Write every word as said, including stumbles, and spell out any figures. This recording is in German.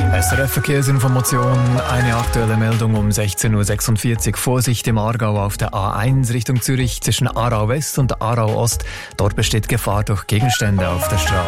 S R F-Verkehrsinformation, eine aktuelle Meldung um sechzehn Uhr sechsundvierzig. Vorsicht im Aargau auf der A eins Richtung Zürich zwischen Aarau West und Aarau Ost. Dort besteht Gefahr durch Gegenstände auf der Straße.